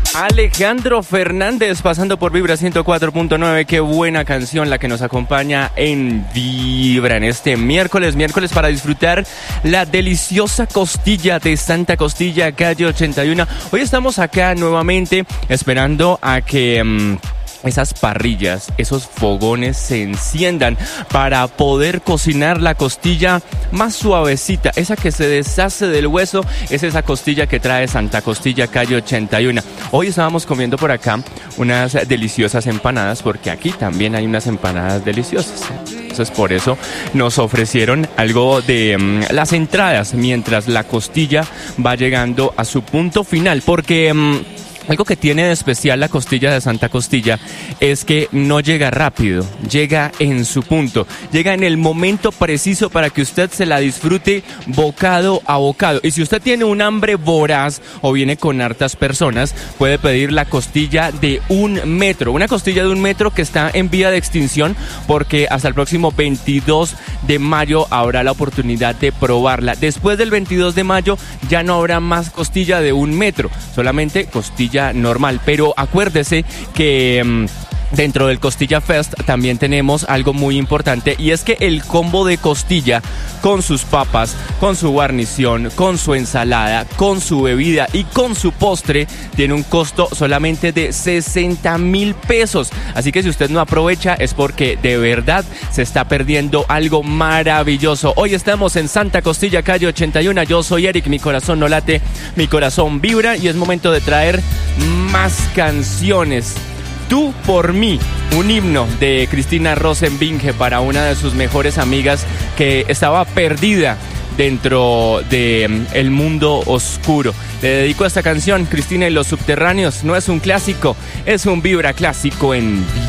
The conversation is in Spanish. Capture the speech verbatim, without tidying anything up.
Alejandro Fernández pasando por Vibra ciento cuatro punto nueve. Qué buena canción la que nos acompaña en Vibra en este miércoles, miércoles para disfrutar la deliciosa costilla de Santa Costilla, calle ochenta y uno. Hoy estamos acá nuevamente esperando a que... Um, esas parrillas, esos fogones se enciendan para poder cocinar la costilla más suavecita, esa que se deshace del hueso, es esa costilla que trae Santa Costilla, calle ochenta y uno. Hoy estábamos comiendo por acá unas deliciosas empanadas, porque aquí también hay unas empanadas deliciosas. Entonces por eso nos ofrecieron algo de um, las entradas mientras la costilla va llegando a su punto final, porque... Um, Algo que tiene de especial la costilla de Santa Costilla es que no llega rápido, llega en su punto, llega en el momento preciso para que usted se la disfrute bocado a bocado. Y si usted tiene un hambre voraz o viene con hartas personas, puede pedir la costilla de un metro, una costilla de un metro que está en vía de extinción porque hasta el próximo veintidós de mayo habrá la oportunidad de probarla. Después del veintidós de mayo ya no habrá más costilla de un metro, solamente costilla normal, pero acuérdese que um, dentro del Costilla Fest también tenemos algo muy importante, y es que el combo de costilla con sus papas, con su guarnición, con su ensalada, con su bebida y con su postre tiene un costo solamente de sesenta mil pesos. Así que si usted no aprovecha es porque de verdad se está perdiendo algo maravilloso. Hoy estamos en Santa Costilla, calle ochenta y uno. Yo soy Eric, mi corazón no late, mi corazón vibra, y es momento de traer más canciones. Tú por mí, un himno de Cristina Rosenbinge para una de sus mejores amigas que estaba perdida dentro de el mundo oscuro. Le dedico esta canción, Cristina y los subterráneos. No es un clásico, es un Vibra clásico en